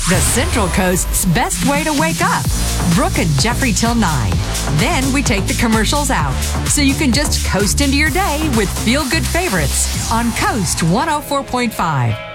The Central Coast's best way to wake up. Brooke and Jeffrey till 9. Then we take the commercials out, so you can just coast into your day with feel-good favorites on Coast 104.5.